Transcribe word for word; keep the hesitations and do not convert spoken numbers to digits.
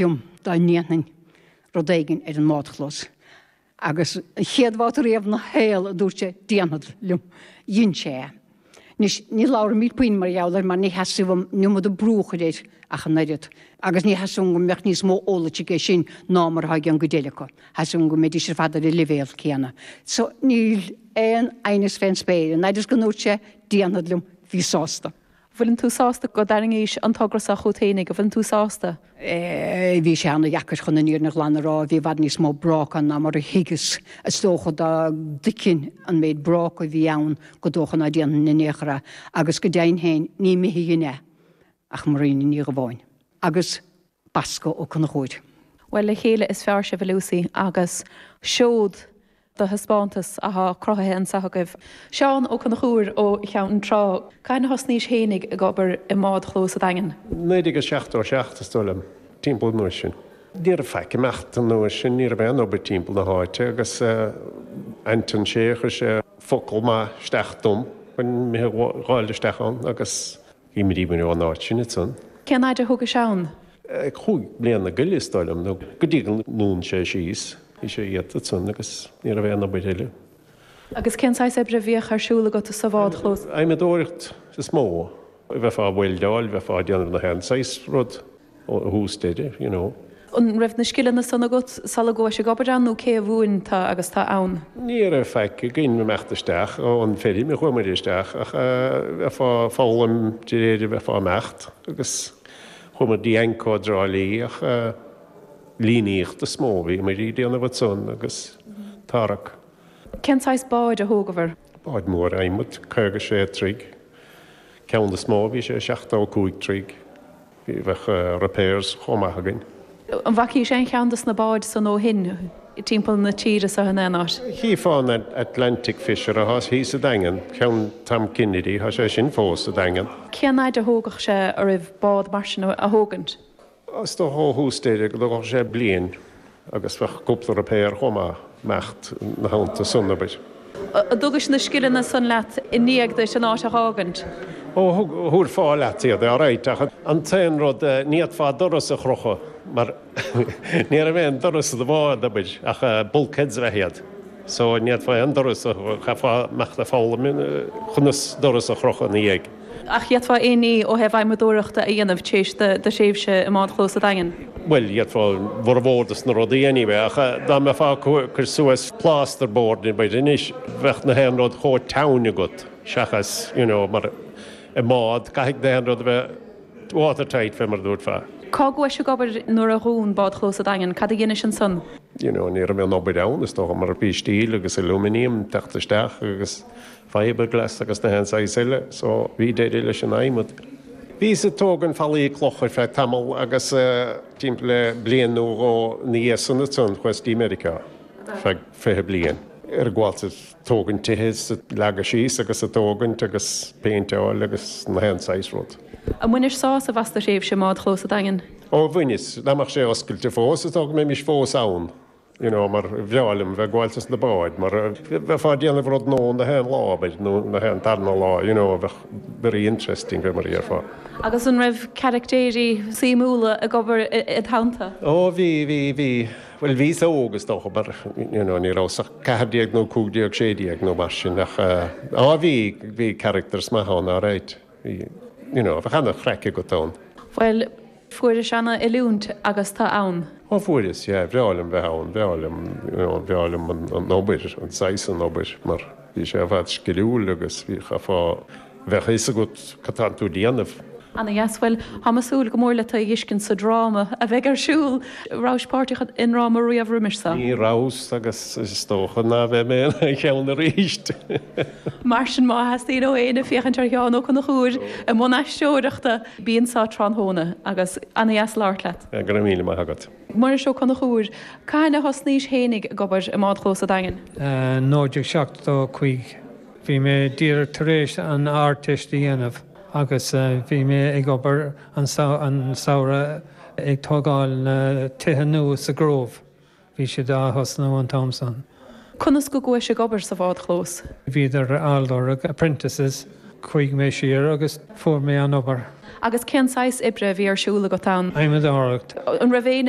liom da níanain rodéigin ar an mádchlós. Agus chéadhát réamh na héal a dúirte déanad liom dhin sé. Nis ní láir mí puin mar jaall mar ní heasúm numad a brúchadéis a chanairid. Agus ní heasún go meach níos mó ólaite é sin námar ha an godéalacha. Heasún go méidir sé fadar i levéal céanna. So níl éon ainas féin spéir, naidir go núirte déanad liom hí sásta. Bhfuiln tú sásta go daringéis an tagras a chuténig a bhfuiln tú sásta? Bhí sé anna dhechar chun na níor nach lanará, bhí bhad níos mó brach na mar a higus a stócha a dicin an méid brach a bhí ann go dóchan na déan na néchara, agus go déin héin ní mihí gine ach marína ní go bháin. Agus basco ó chun chuid. Well le chéile is fear se bhilúsaí agus seód do hispántas a ha crothe an sahagah. Seán ó chun chuúr ó cheann trá, cain has níos hénig a gobar i mád chlós a dagen? Néidir go seacht ó seachtas dólam, timppla nuair sin. Dír a feice mecht an nuair sin, níor a bhean ó be timppla na háite, agus Anton Séchar sé focail má steach dom, chun mé ráilde steachán, agus í mi díbanú an áit sin itson. Cean aidir thug a seán? Chúig blian na gillis dólam, nó go dígan nún sé síos. I sé iad atson agus ní a bhéanana buile. Agus cén sais ebre bhíoch arsúla go a sa bhád chlós? Aim a dóirt sa smó. Bheith fá bhfuildáil, bheith fá déanamh na hen sais rud ó hústéide, you know. An raibh na scile na sanna got sala go sé gobar nó cé bhúin tá agus tá ann? Ní a feice gin me mechtasteach ó an féri me chuir maristeach ach bheith fá fálam diréidir bheith fá mecht agus chuir dí encó drálíí ach líníocht a smóhí mar í déanana bhd son agus tarach. Cén sais báid a thugahar? Báid mór aimimid, chuirga sé tríg. Ceann na smóhí sé seachtá cúig tríg. Bhí bheith repairs chomathagain. An bhací sé cheandas na báid san ó hin, i timppla na tíre sa hannénáis? Hí fáin Atlantic Fisher a has hí sa dagan, ceann Tam Kennedy, has sé sin fós a dagan. Cean aid a thugach sé a raibh bád mar sin a thugant? As do hústéide go do sé blian agus bheith cúpla repéir chomá mecht na hánta sunnabit. A dugus na scile na san leat i níag de sin áit a hágant? Ó thúr fá letíad a réit an taon rud níiad fá doras a chrocha, mar ní a bhéon doras a bhád abid ach bulkheads bheithiad. So níiad fá an doras a chafá mecht a fála chunas doras a chrocha níag. Ach iad fá éí ó heh aimimedúireachta a dhéanamh tééis de séimse i mád chlós a dagen? Well, iad fá bhar bhórdas na rudaí anyway, ach dá me fá chur suas plasterboard in baid inis bheith na hen rud chóir tana gut, seachas, you know, mar i mád, caithig na hen rud bheith watertight fe mar dúirt fá. Cá go se gobar nuair a rún bád chlós a dagen, cad a dhéine sin san? You know, ní a bheith nobid ann, is tócha mar bí stíl agus aluminium, teachtasteach agus fiberglass agus na hen saisile, so bhí déidir leis an aimimid. Bhí sa tógan fallí clochar fe tamil agus timppla blian nó ó níosan atún chuistí America fe fethe blian. Ar gháilte tógan tithes leaga síos agus a tógan agus péinteáil agus na hen saisród. A muidir sá a bhasta séh sé mád chlós a dagen? Ó bhuinis, leach sé oscailte fós, a tóg mé mis fós ann. You know, mar bheálim bheith gháiltas na báid, mar bheith fá déanamh rud nó na hen lábaid nó na hen darna lá, you know, bheith very interesting bheith mar ar fá. Agus an raibh charactéirí símúla a gobar i tánta? Ó, bhí, bhí, bhí, well, bhí sa ógus dócha, bar, you know, ní rásach cehardíag nó cúgdíag sédíag nó mar sin, ach, á, bhí, bhí characters ma hána réit, you know, bheith channa chreice go tán. Well, fuair sena i lúnt agus tá ann? Ó fuiris, ja, bheálim bheith ann, bheálim, you know, bheálim an nóbir, an sais an nóbir, mar bhí sé bheith sciúil agus bhí chafá bheith is a gut catantú díanamh. Anna Iasfuil, hamasúil go mór le tá dhiscin sa dráma a bheith ar siúil ráispáirteach in ráma riamh rumirsa. Ní rás agus is tócha ná bheith mé cheann na ríist. Mar sin má hasí ó éana fiochantar teán ó chun na chúir a mna seoireachta bíon sá tránhóna agus Anna Ias láirlaat. Gur míle mai agat. Mar seo chun na chúir, cána has níos hénig gobar i mád chlós a dagen? Nóideag seachtá chuig. Bhí mé dír taréis an áirteist dhéanamh. agus bhí mé ag obair an saora ag tógáil na tithe nua sa gróibh. Bhí sé dáthas nó an Thomson. Conas go go sé gobar sa bhád chlós? Bhí ar aldor apprentices chuig mé siar agus fuair mé an obair. Agus cén sais ibre bhí ar siúla go tán? Aimime dáireacht. An ra bhéine